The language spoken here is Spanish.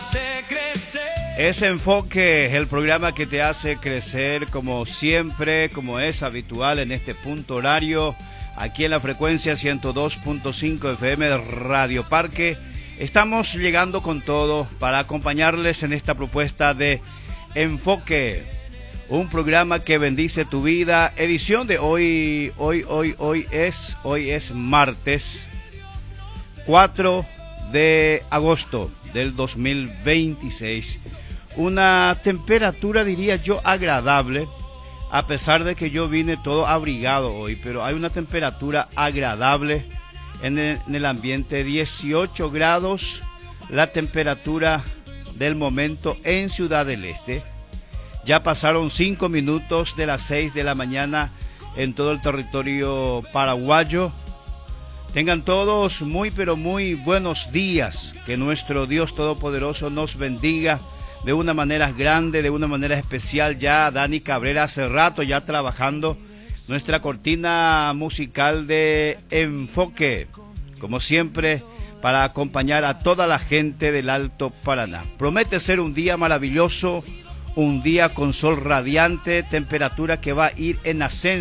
Es Enfoque, el programa que te hace crecer como siempre, como es habitual en este punto horario, aquí en la frecuencia 102.5 FM de Radio Parque. Estamos llegando con todo para acompañarles en esta propuesta de Enfoque, un programa que bendice tu vida. Edición de hoy es martes 4 de agosto del 2026. Una temperatura, diría yo, agradable, a pesar de que yo vine todo abrigado hoy, pero hay una temperatura agradable en el ambiente, 18 grados, la temperatura del momento en Ciudad del Este. Ya pasaron 5 minutos de las 6 de la mañana en todo el territorio paraguayo. Tengan todos muy pero muy buenos días, que nuestro Dios Todopoderoso nos bendiga de una manera grande, de una manera especial. Ya Dani Cabrera hace rato ya trabajando nuestra cortina musical de Enfoque, como siempre, para acompañar a toda la gente del Alto Paraná. Promete ser un día maravilloso, un día con sol radiante, temperatura que va a ir en ascenso